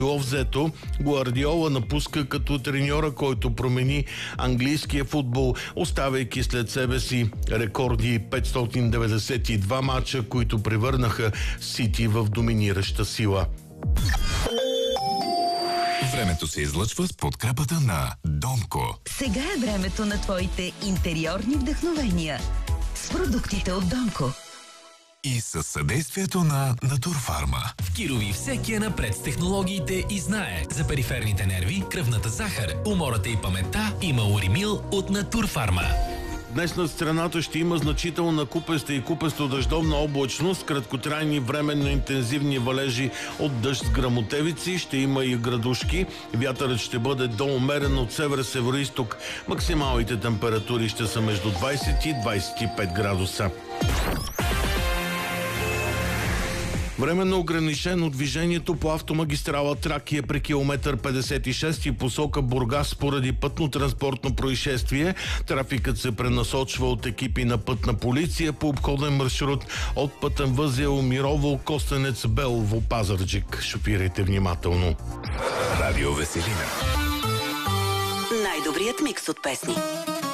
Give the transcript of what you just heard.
взето, Гвардиола напуска като треньора, който промени английския футбол, оставяйки след себе си рекорди 592 мача, които превърнаха Сити в доминираща сила. Времето се излъчва с подкрепата на Донко. Сега е времето на твоите интериорни вдъхновения с продуктите от Донко. И със съдействието на Натурфарма. В Кирови всеки е напред с технологиите и знае. За периферните нерви, кръвната захар, умората и паметта има Уримил от Натурфарма. Днес над страната ще има значителна купеста и купесто-дъждовна облачност, краткотрайни временно интензивни валежи от дъжд с гръмотевици, ще има и градушки. Вятърът ще бъде до умерен от север-североизток. Максималните температури ще са между 20 и 25 градуса. Временно ограничено движението по автомагистрала Тракия при километър 56 и посока Бургас поради пътно-транспортно происшествие. Трафикът се пренасочва от екипи на пътна полиция по обходен маршрут от пътен възел Мирово, Костенец, Белово, Пазарджик. Шофирайте внимателно. Радио Веселина. Най-добрият микс от песни.